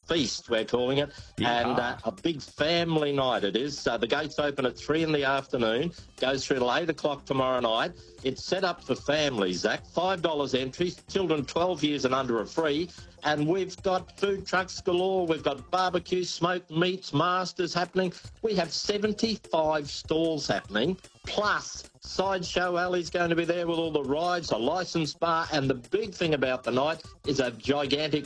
feast, we're calling it, and a big family night it is. The gates open at 3 in the afternoon, goes through till 8 o'clock tomorrow night. It's set up for families, Zach. $5 entry, children 12 years and under are free. And we've got food trucks galore. We've got barbecue, smoked meats, masters happening. We have 75 stalls happening, plus Sideshow Alley's going to be there with all the rides, a licensed bar, and the big thing about the night is a gigantic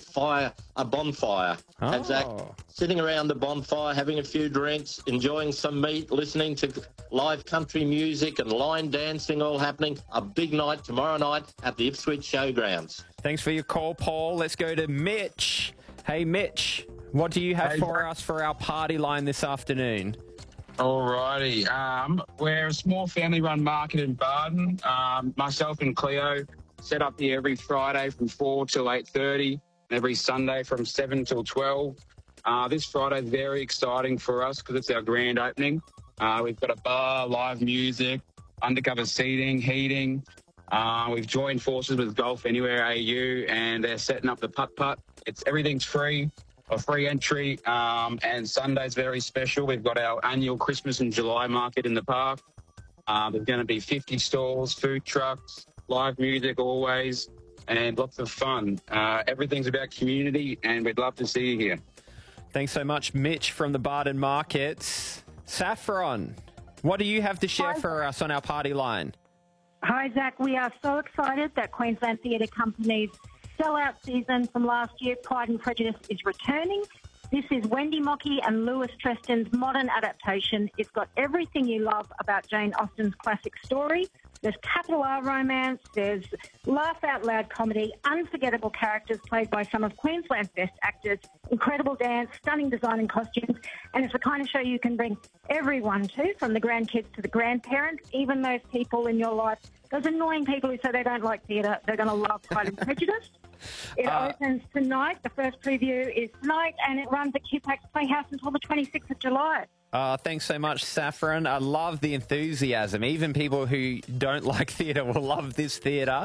bonfire. And Zach, sitting around the bonfire, having a few drinks, enjoying some meat, listening to live country music and line dancing all happening. A big night tomorrow night at the Ipswich Showgrounds. Thanks for your call, Paul. Let's go to Mitch. Hey, Mitch, what do you have for us for our party line this afternoon? Alrighty. We're a small family-run market in Barden. Myself and Cleo set up here every Friday from 4 till 8:30, and every Sunday from 7 till 12. This Friday is very exciting for us because it's our grand opening. We've got a bar, live music, undercover seating, heating. We've joined forces with Golf Anywhere AU, and they're setting up the putt-putt. Everything's free, a free entry, and Sunday's very special. We've got our annual Christmas and July market in the park. There's going to be 50 stalls, food trucks, live music always, and lots of fun. Everything's about community, and we'd love to see you here. Thanks so much, Mitch from the Barden Markets. Saffron, what do you have to share for us on our party line? Hi, Zach. We are so excited that Queensland Theatre Company's sellout season from last year, Pride and Prejudice, is returning. This is Wendy Mockey and Lewis Treston's modern adaptation. It's got everything you love about Jane Austen's classic story. There's capital R romance, there's laugh-out-loud comedy, unforgettable characters played by some of Queensland's best actors, incredible dance, stunning design and costumes, and it's the kind of show you can bring everyone to, from the grandkids to the grandparents, even those people in your life, those annoying people who say they don't like theatre, they're going to love Pride and Prejudice. It opens tonight. The first preview is tonight, and it runs at QPAX Playhouse until the 26th of July. Thanks so much, Saffron. I love the enthusiasm. Even people who don't like theatre will love this theatre.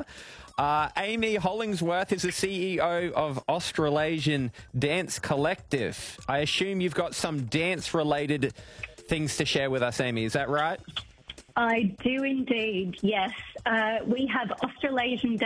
Amy Hollingsworth is the CEO of Australasian Dance Collective. I assume you've got some dance-related things to share with us, Amy. Is that right? I do indeed, yes. We have Australasian Dance